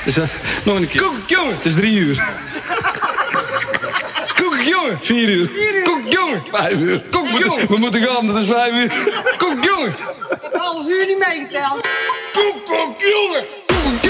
Dus, nog een keer. Koekjongen. Het is 3 uur. Koekjongen. 4 uur. Koekjongen. 5 uur. Koekjongen. We moeten gaan, dat is 5 uur. Koekjongen. Ik heb 1,5 uur niet meegeteld. Koekjongen.